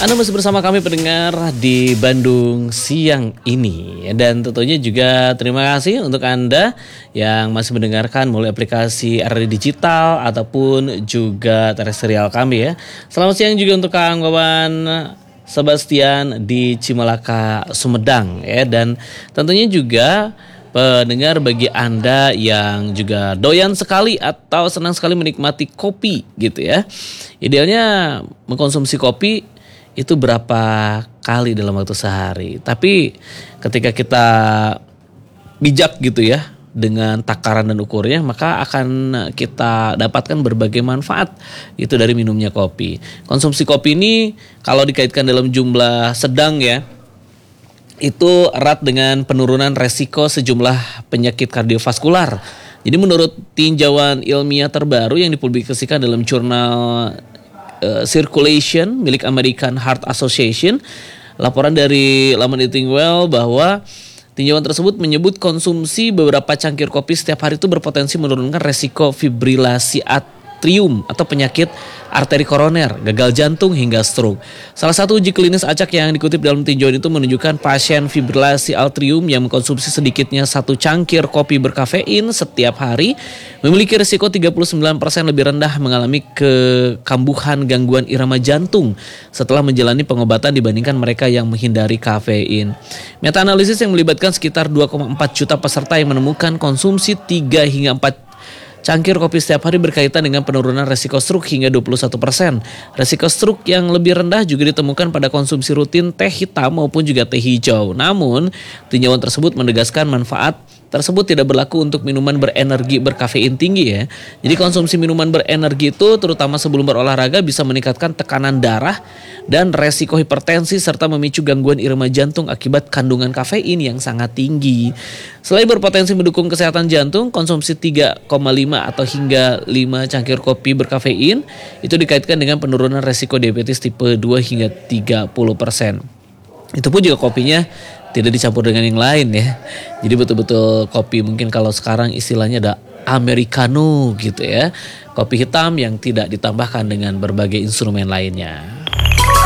Anda masih bersama kami pendengar di Bandung siang ini. Dan tentunya juga terima kasih untuk Anda yang masih mendengarkan melalui aplikasi RRI Digital ataupun juga terestrial kami ya. Selamat siang juga untuk Kang Wawan Sebastian di Cimalaka, Sumedang ya. Dan tentunya juga pendengar bagi Anda yang juga doyan sekali atau senang sekali menikmati kopi gitu ya. Idealnya mengkonsumsi kopi itu berapa kali dalam waktu sehari. Tapi ketika kita bijak gitu ya dengan takaran dan ukurnya, maka akan kita dapatkan berbagai manfaat itu dari minumnya kopi. Konsumsi kopi ini kalau dikaitkan dalam jumlah sedang ya, itu erat dengan penurunan resiko sejumlah penyakit kardiovaskular. Jadi menurut tinjauan ilmiah terbaru yang dipublikasikan dalam jurnal Circulation milik American Heart Association, laporan dari laman Eating Well bahwa tinjauan tersebut menyebut konsumsi beberapa cangkir kopi setiap hari itu berpotensi menurunkan resiko fibrilasi atrium atau penyakit arteri koroner, gagal jantung hingga stroke. Salah satu uji klinis acak yang dikutip dalam tinjauan itu menunjukkan pasien fibrilasi atrium yang mengkonsumsi sedikitnya 1 cangkir kopi berkafein setiap hari memiliki risiko 39% lebih rendah mengalami kekambuhan gangguan irama jantung setelah menjalani pengobatan dibandingkan mereka yang menghindari kafein. Meta-analisis yang melibatkan sekitar 2,4 juta peserta yang menemukan konsumsi 3 hingga 4 cangkir kopi setiap hari berkaitan dengan penurunan resiko stroke hingga 21%. Resiko stroke yang lebih rendah juga ditemukan pada konsumsi rutin teh hitam maupun juga teh hijau. Namun, tinjauan tersebut menegaskan manfaat tersebut tidak berlaku untuk minuman berenergi berkafein tinggi ya. Jadi konsumsi minuman berenergi itu terutama sebelum berolahraga bisa meningkatkan tekanan darah dan resiko hipertensi serta memicu gangguan irama jantung akibat kandungan kafein yang sangat tinggi. Selain berpotensi mendukung kesehatan jantung, konsumsi 3,5 atau hingga 5 cangkir kopi berkafein itu dikaitkan dengan penurunan resiko diabetes tipe 2 hingga 30%. Itu pun juga kopinya tidak dicampur dengan yang lain ya. Jadi betul-betul kopi mungkin kalau sekarang istilahnya ada americano gitu ya. Kopi hitam yang tidak ditambahkan dengan berbagai instrumen lainnya.